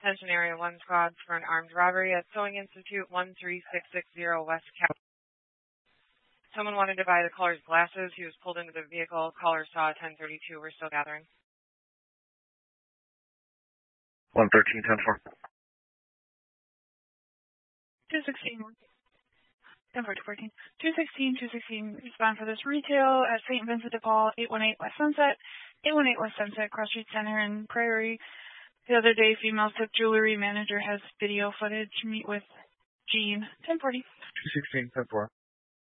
Attention Area 1 squad for an armed robbery at Sewing Institute 13660 West Cap. Someone wanted to buy the caller's glasses. He was pulled into the vehicle. Caller saw 1032. We're still gathering. 113, 10-4. 216. 10-4, 214. 216, respond for this retail at St. Vincent de Paul, 818 West Sunset. 818 West Sunset, Cross Street Center in Prairie. The other day, female took jewelry. Manager has video footage. Meet with Jean. 1040. 216, 10-4.